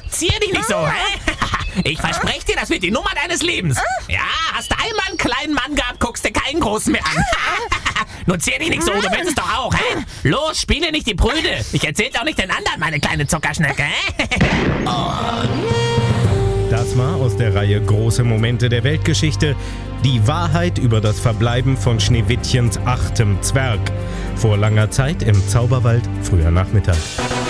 Zieh dich nicht so, hä? Ich verspreche dir, das wird die Nummer deines Lebens. Ja, hast du einmal einen kleinen Mann gehabt, guckst dir keinen großen mehr an. Nur zieh dich nicht so, du willst es doch auch, hä? Los, spiele nicht die Prüde. Ich erzähl's auch nicht den anderen, meine kleine Zuckerschnecke, hä? Das war aus der Reihe Große Momente der Weltgeschichte die Wahrheit über das Verbleiben von Schneewittchens 8. Zwerg. Vor langer Zeit im Zauberwald, früher Nachmittag.